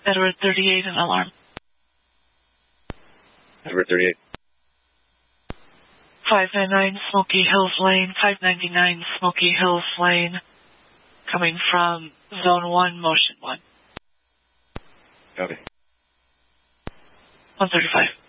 Edward 38, an alarm. Edward 38. 599 Smoky Hills Lane, 599 Smoky Hills Lane, coming from Zone 1, Motion 1. Copy. 135.